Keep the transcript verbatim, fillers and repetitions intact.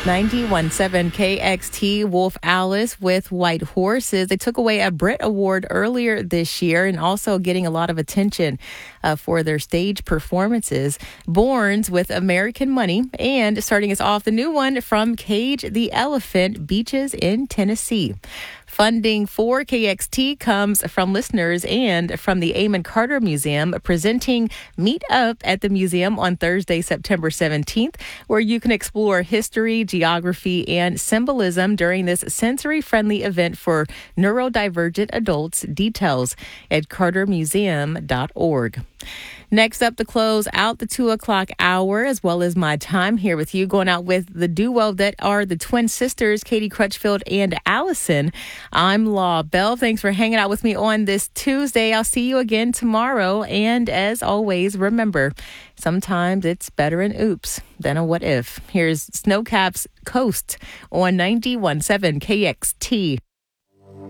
ninety-one point seven K X T, Wolf Alice with White Horses. They took away a Brit Award earlier this year and also getting a lot of attention uh, for their stage performances. Borns with American Money, and starting us off, the new one from Cage the Elephant, Beaches in Tennessee. Funding for K X T comes from listeners and from the Amon Carter Museum, presenting Meet Up at the museum on Thursday, September seventeenth, where you can explore history, geography, and symbolism during this sensory-friendly event for neurodivergent adults. Details at carter museum dot org. Next up to close out the two o'clock hour, as well as my time here with you, going out with the duo that are the twin sisters, Katie Crutchfield and Allison. I'm Law Bell. Thanks for hanging out with me on this Tuesday. I'll see you again tomorrow. And as always, remember, sometimes it's better an oops than a what if. Here's Snowcaps Coast on ninety-one point seven K X T.